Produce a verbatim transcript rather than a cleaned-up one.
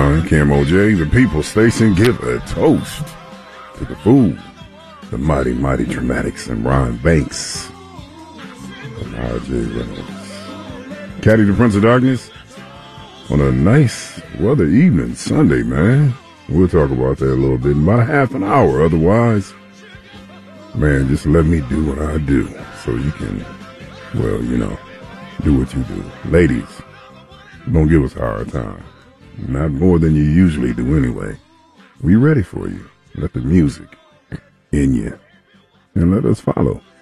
Ron, Cam O J, the People Station, give a toast to the fool, the mighty, mighty Dramatics, and Ron Banks and R J Reynolds. Caddy, the Prince of Darkness, on a nice weather evening Sunday, man. We'll talk about that a little bit in about half an hour. Otherwise, man, just let me do what I do so you can, well, you know, do what you do. Ladies, don't give us a hard time. Not more than you usually do anyway. We ready for you. Let the music in you. And let us follow.